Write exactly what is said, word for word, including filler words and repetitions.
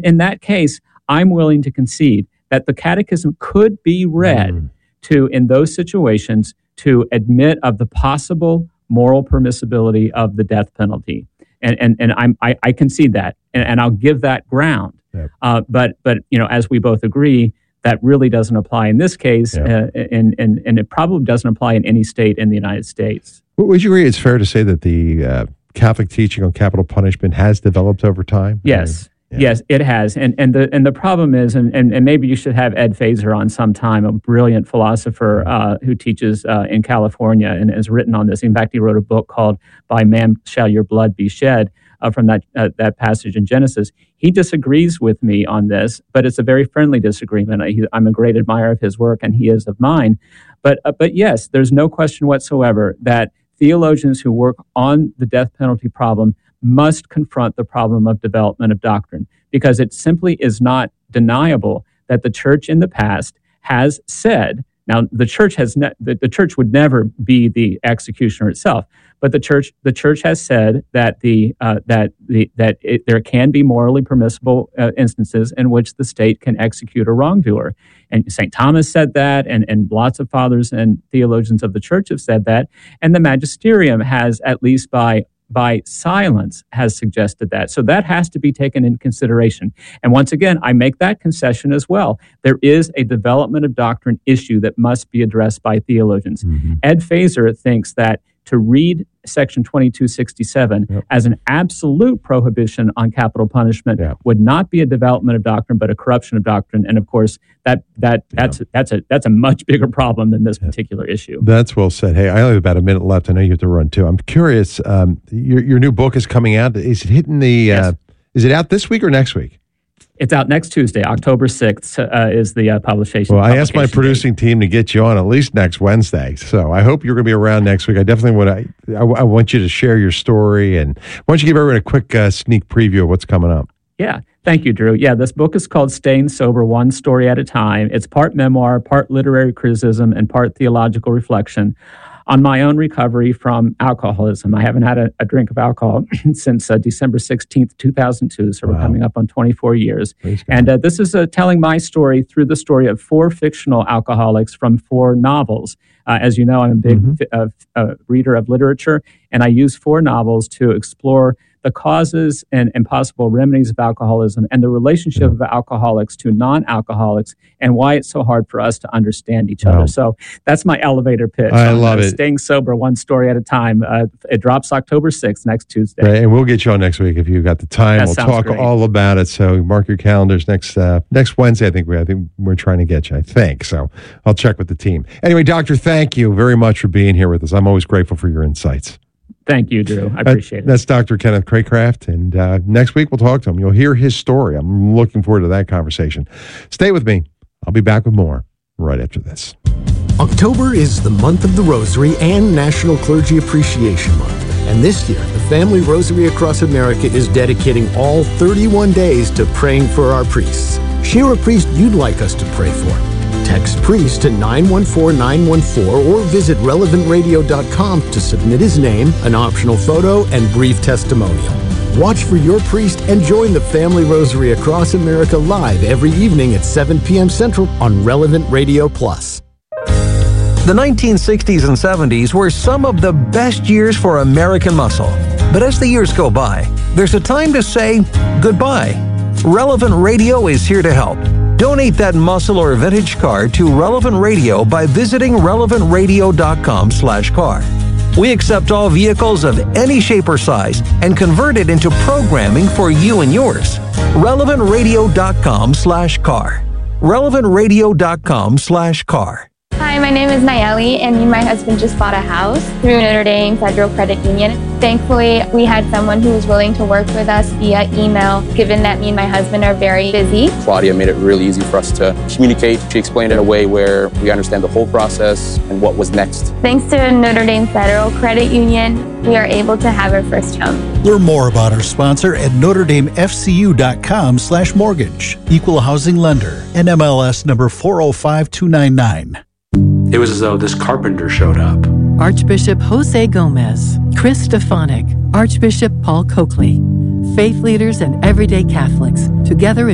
in that case, I'm willing to concede that the catechism could be read mm. to, in those situations, to admit of the possible moral permissibility of the death penalty. And and and I'm, I, I concede that, and, and I'll give that ground. Yep. Uh, but but you know, as we both agree, that really doesn't apply in this case, yep. uh, and and and it probably doesn't apply in any state in the United States. Would you agree? It's fair to say that the uh, Catholic teaching on capital punishment has developed over time? Yes. Yeah. Yes, it has. And and the and the problem is, and, and, and maybe you should have Ed Feser on sometime, a brilliant philosopher uh, who teaches uh, in California and has written on this. In fact, he wrote a book called By Man Shall Your Blood Be Shed, uh, from that uh, that passage in Genesis. He disagrees with me on this, but it's a very friendly disagreement. I, I'm a great admirer of his work, and he is of mine. But uh, but yes, there's no question whatsoever that theologians who work on the death penalty problem must confront the problem of development of doctrine, because it simply is not deniable that the church in the past has said, now the church has ne- the, the church would never be the executioner itself, but the church the church has said that the uh, that the that it, there can be morally permissible uh, instances in which the state can execute a wrongdoer. And Saint Thomas said that, and, and lots of fathers and theologians of the church have said that, and the magisterium has, at least by by silence, has suggested that. So that has to be taken into consideration. And once again, I make that concession as well. There is a development of doctrine issue that must be addressed by theologians. Mm-hmm. Ed Feser thinks that to read Section twenty-two sixty-seven yep. as an absolute prohibition on capital punishment yep. would not be a development of doctrine, but a corruption of doctrine. And of course, that that that's yep. that's a that's a much bigger problem than this particular issue. That's well said. Hey, I only have about a minute left. I know you have to run too. I'm curious. Um, your your new book is coming out. Is it hitting the? Yes. Uh, is it out this week or next week? It's out next Tuesday, October sixth, uh, is the uh, publication. Well, I asked my producing date. team to get you on at least next Wednesday, so I hope you're going to be around next week. I definitely want to. I, I want you to share your story, and why don't you give everyone a quick uh, sneak preview of what's coming up? Yeah, thank you, Drew. Yeah, this book is called Staying Sober, One Story at a Time. It's part memoir, part literary criticism, and part theological reflection on my own recovery from alcoholism. I haven't had a, a drink of alcohol since uh, December sixteenth, two thousand two, so wow. we're coming up on twenty-four years. And uh, this is uh, telling my story through the story of four fictional alcoholics from four novels. Uh, as you know, I'm a big mm-hmm. f- uh, uh, reader of literature, and I use four novels to explore the causes and, and possible remedies of alcoholism and the relationship yeah. of alcoholics to non-alcoholics and why it's so hard for us to understand each wow. other. So that's my elevator pitch. I love it. Staying Sober, One Story at a Time. Uh, it drops October sixth, next Tuesday. Right, and we'll get you on next week if you've got the time. That we'll sounds talk great. all about it. So mark your calendars next uh, next Wednesday. I think we I think we're trying to get you. I think so. I'll check with the team. Anyway, Doctor, thank you very much for being here with us. I'm always grateful for your insights. Thank you, Drew. I appreciate that, it. That's Doctor Kenneth Craycraft, and uh, next week we'll talk to him. You'll hear his story. I'm looking forward to that conversation. Stay with me. I'll be back with more right after this. October is the month of the Rosary and National Clergy Appreciation Month. And this year, the Family Rosary Across America is dedicating all thirty-one days to praying for our priests. Share a priest you'd like us to pray for. Text priest to nine one four nine one four or visit relevant radio dot com to submit his name, an optional photo, and brief testimonial. Watch for your priest and join the Family Rosary Across America live every evening at seven p.m. Central on Relevant Radio Plus. The nineteen sixties and seventies were some of the best years for American muscle. But as the years go by, there's a time to say goodbye. Relevant Radio is here to help. Donate that muscle or vintage car to Relevant Radio by visiting relevant radio dot com slash car. We accept all vehicles of any shape or size and convert it into programming for you and yours. relevant radio dot com slash car. relevant radio dot com slash car. Hi, my name is Nayeli, and me and my husband just bought a house through Notre Dame Federal Credit Union. Thankfully, we had someone who was willing to work with us via email, given that me and my husband are very busy. Claudia made it really easy for us to communicate. She explained it in a way where we understand the whole process and what was next. Thanks to Notre Dame Federal Credit Union, we are able to have our first home. Learn more about our sponsor at notre dame f c u dot com slash mortgage. Equal housing lender. N M L S number four oh five two nine nine. It was as though this carpenter showed up. Archbishop Jose Gomez, Chris Stefanik, Archbishop Paul Coakley, faith leaders and everyday Catholics, together